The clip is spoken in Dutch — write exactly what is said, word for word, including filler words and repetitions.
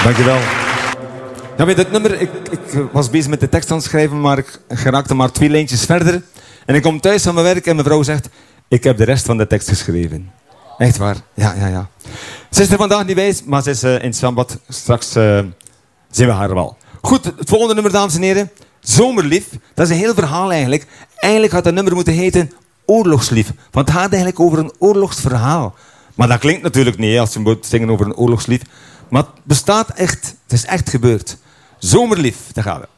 Dankjewel. Ja, weet het nummer, ik, ik was bezig met de tekst aan het schrijven, maar ik geraakte maar twee lijntjes verder. En ik kom thuis van mijn werk en mijn vrouw zegt, ik heb de rest van de tekst geschreven. Echt waar, ja, ja, ja. Ze is er vandaag niet bij, maar ze is uh, in het zwembad. Straks uh, zien we haar wel. Goed, het volgende nummer, dames en heren. Zomerlief. Dat is een heel verhaal eigenlijk. Eigenlijk had dat nummer moeten heten Oorlogslief. Want het gaat eigenlijk over een oorlogsverhaal. Maar dat klinkt natuurlijk niet, hè, als je moet zingen over een oorlogslief. Maar het bestaat echt. Het is echt gebeurd. Zomerlief, daar gaan we.